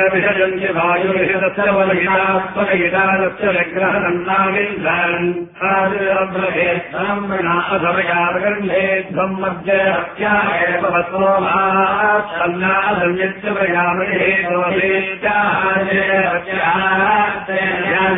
विषयन्ति वायुर्हितस्य वलहितात्मकहितादस्य विग्रहदन्नाविन्द्रन् अधमयागर्भेध्वम् मध्ये हत्या एव वसो मान्नाधन्यस्य प्रयामहे